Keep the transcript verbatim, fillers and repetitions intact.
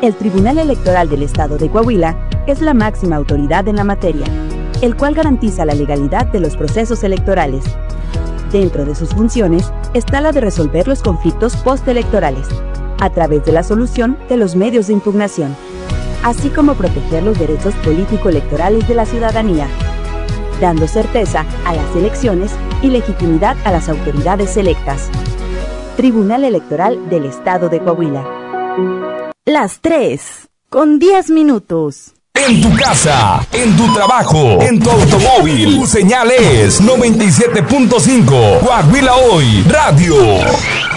El Tribunal Electoral del Estado de Coahuila es la máxima autoridad en la materia, el cual garantiza la legalidad de los procesos electorales. Dentro de sus funciones está la de resolver los conflictos postelectorales, a través de la solución de los medios de impugnación, así como proteger los derechos político-electorales de la ciudadanía, dando certeza a las elecciones y legitimidad a las autoridades electas. Tribunal Electoral del Estado de Coahuila. Las tres, con diez minutos. En tu casa, en tu trabajo, en tu automóvil, tu señal es noventa y siete punto cinco. Coahuila Hoy Radio.